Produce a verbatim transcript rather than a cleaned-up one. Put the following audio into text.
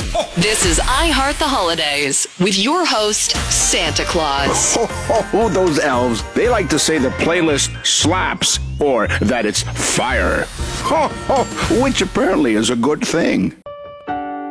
This is I Heart the Holidays with your host, Santa Claus. Oh, oh, those elves, they like to say the playlist slaps or that it's fire. Oh, oh, which apparently is a good thing.